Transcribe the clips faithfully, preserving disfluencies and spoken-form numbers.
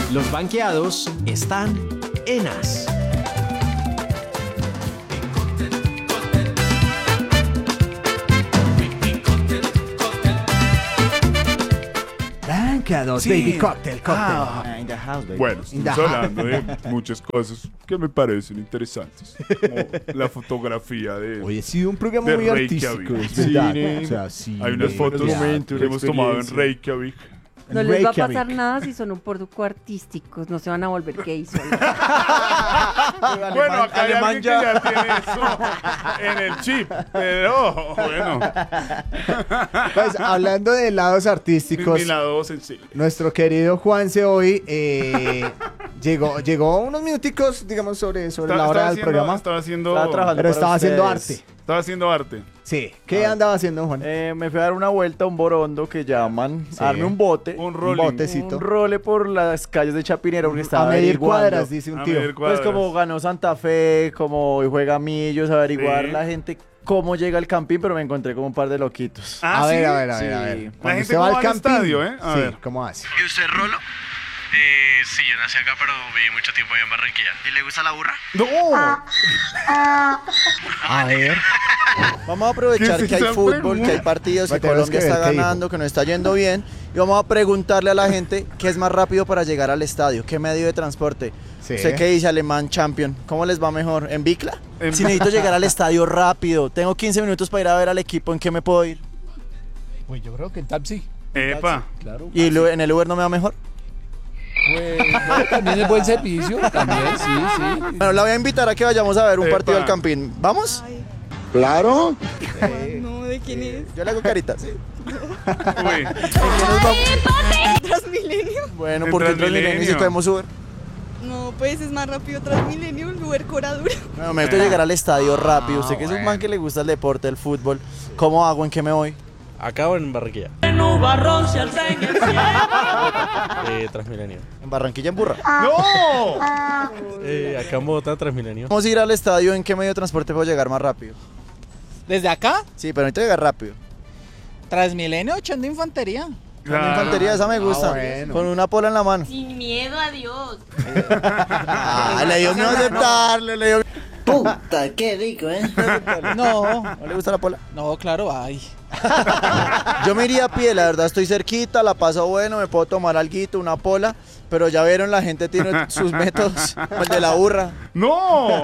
Los banqueados están en As. Banqueados, Sí. baby cocktail, cocktail. Ah, in the house, baby. Bueno, In the estamos hablando de muchas cosas que me parecen interesantes, como la fotografía de... Hoy ha sido un programa de muy Reykjavik. artístico, es Sí, verdad. ¿no? O sea, sí. Hay unas fotos momento, que hemos tomado en Reykjavik. No les va a pasar nada si son un poco artísticos, no se van a volver gays. Bueno, acá hay alguien que ya tiene eso en el chip, pero bueno. Pues hablando de lados artísticos, Mi lado sensible. nuestro querido Juanse hoy eh, llegó, llegó unos minuticos, digamos, sobre, sobre Estaba- la hora estaba del haciendo- programa. Estaba haciendo... Estaba trabajando Pero para estaba haciendo ustedes. arte. Estaba haciendo arte. Sí. ¿Qué andaba haciendo, Juan? Eh, me fui a dar una vuelta a un borondo que llaman, Sí. a darme un bote, Un Un rolling. botecito. un role por las calles de Chapinero porque A estaba medir averiguando. cuadras, dice un A tío. medir Pues cuadras. como ganó Santa Fe, como hoy juega Millos, averiguar Sí. la gente cómo llega al campín, pero me encontré con un par de loquitos. Ah, a ver, ¿sí? a ver, a ver, Sí. a ver. La Cuando gente usted va cómo al va al camping, estadio, ¿eh? A sí, ver. ¿cómo hace? ¿Y usted, Rolo? Eh, sí, yo nací acá, pero viví mucho tiempo allá en Barranquilla. ¿Y le gusta la burra? ¡No! A ver. Vamos a aprovechar ¿Qué es que hay esa fútbol, pregunta? que hay partidos, que Tenemos Colombia que ver está qué dijo. ganando, que nos está yendo bien. Y vamos a preguntarle a la gente qué es más rápido para llegar al estadio, qué medio de transporte. Sí. Sé que dice Alemán Champion. ¿Cómo les va mejor? ¿En bicla? En- Si necesito llegar al estadio rápido, tengo quince minutos para ir a ver al equipo, ¿en qué me puedo ir? Pues yo creo que en taxi. Epa. Claro. ¿Y lo- en el Uber no me va mejor? Pues bueno, también es buen servicio. También, sí, sí. Bueno, la voy a invitar a que vayamos a ver un Epa. partido al Campín. ¿Vamos? Claro. No, ¿de quién es? Yo le hago caritas. Uy. Transmilenio. Bueno, En porque en Transmilenio. Transmilenio si cogemos Uber. No, pues es más rápido Transmilenio, Uber cobra duro. No, me gusta llegar al estadio rápido. Usted que es un bueno. man que le gusta el deporte, el fútbol. ¿Cómo hago? ¿En qué me voy? Acá o en Barranquilla. Eh, Transmilenio. En Barranquilla, en Burra. ¡No! Eh, acá en Bogotá, Transmilenio. Vamos a ir al estadio. ¿En qué medio de transporte puedo llegar más rápido? ¿Desde acá? Sí, pero necesito llegar rápido. Transmilenio, echando infantería. Con infantería, esa me gusta. bueno. Con una pola en la mano. Sin miedo a Dios. Ah, le dio miedo aceptarle, le dio Puta, qué rico, ¿eh? No, ¿No le gusta la pola? no, claro, ay. Yo me iría a pie, la verdad, estoy cerquita, la paso bueno, me puedo tomar alguito, una pola, pero ya vieron, la gente tiene sus métodos, como el de la burra. ¡No!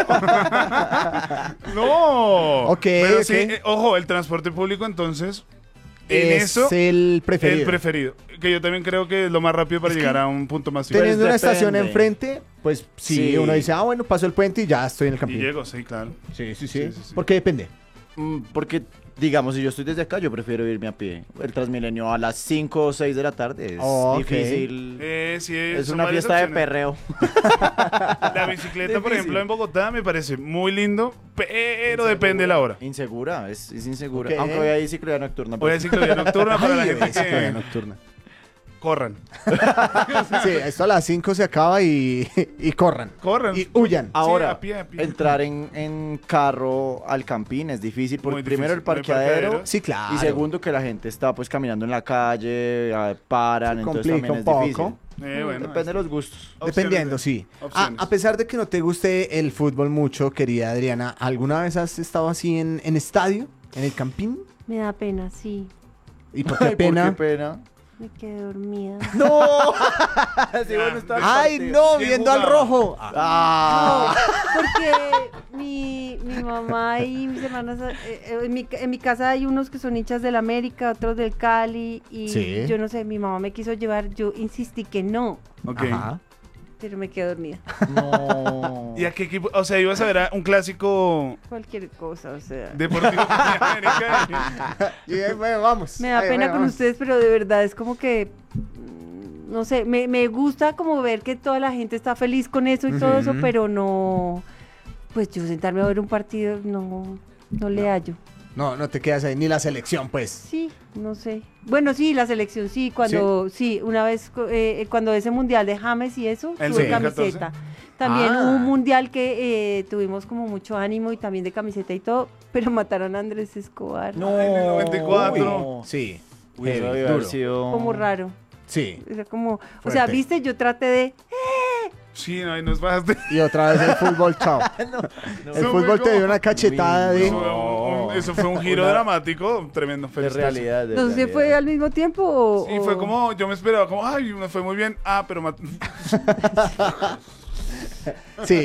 ¡No! Ok, Pero ok. sí, eh, ojo, el transporte público, entonces, en Es eso, el preferido. el preferido. Que yo también creo que es lo más rápido para llegar a un punto más Teniendo Pues una estación depende. enfrente, pues sí, Sí. uno dice, ah, bueno, paso el puente y ya estoy en el Y camping. llego, sí, claro. Sí, sí, sí. Sí, sí, sí. Porque depende. Mm, Porque, digamos, si yo estoy desde acá, yo prefiero irme a pie. El Transmilenio a las cinco o seis de la tarde es Oh, ok. difícil. Eh, sí, Es son una varias fiesta de opciones. perreo. La bicicleta, por Difícil. ejemplo, en Bogotá me parece muy lindo, pero depende de la hora. Insegura, es, es insegura. Ok. Aunque hoy hay ciclovía nocturna. Voy a pero- ciclovía nocturna para la Ay, gente esa ciclovía que nocturna. corran. Sí, esto a las cinco se acaba y, y corran. Corran. Y huyan. Ahora, Sí, a pie, a pie. entrar en, en carro al campín es difícil porque Muy primero el difícil, no hay parqueadero, parqueadero. Sí, claro. y segundo que la gente está pues caminando en la calle, ah, paran, Se entonces complica también un es poco. difícil. Eh, bueno, Depende de los gustos. opciones Dependiendo, de- sí. A, opciones. a pesar de que no te guste el fútbol mucho, querida Adriana, ¿alguna vez has estado así en, en estadio? ¿En el campín? Me da pena, sí. ¿Y por qué Ay, por pena? qué pena. Me quedé dormida. ¡No! Sí, bueno, está el ¡Ay, partido. no! ¿Quién Viendo al jugaba? rojo. Ah. Porque mi, mi mamá y mis hermanas, eh, eh, en, mi, en mi casa hay unos que son hinchas del América, otros del Cali, y Sí. yo no sé, mi mamá me quiso llevar, yo insistí que no, Ok. Ajá. pero me quedé dormida. No. ¿Y a qué equipo? O sea, ibas a ver a un clásico Cualquier cosa, o sea. deportivo de América. Y ahí, bueno, vamos. Me da Ahí, pena bueno, con vamos. ustedes, pero de verdad es como que, mm, no sé, me, me gusta como ver que toda la gente está feliz con eso y todo eso, Ujú. pero no, pues yo sentarme a ver un partido, no, no le hallo. No, no te quedas ahí, ni la selección, pues. Sí, no sé. Bueno, sí, la selección, sí, cuando, sí, una vez, eh, cuando ese mundial de James y eso, ¿El tuve dos mil catorce? camiseta. También Ah. hubo un mundial que eh, tuvimos como mucho ánimo y también de camiseta y todo, pero mataron a Andrés Escobar. No. En el noventa y cuatro. Uy. Sí. Uy, Heavy, eso debe haber duro. sido- Como raro. Sí. Era como, o Fuerte. sea, viste, yo traté de, Sí, no, ahí nos bajaste. Y otra vez el fútbol, chao. No, El Eso fútbol fue te dio como- una cachetada de... Eso fue un, un- eso fue un giro Una- dramático, tremendo. de felicitaciones. realidad. de ¿No se realidad. fue al mismo tiempo o...? Sí, o- fue como, yo me esperaba como, ay, me fue muy bien. Ah, pero... mat- Sí,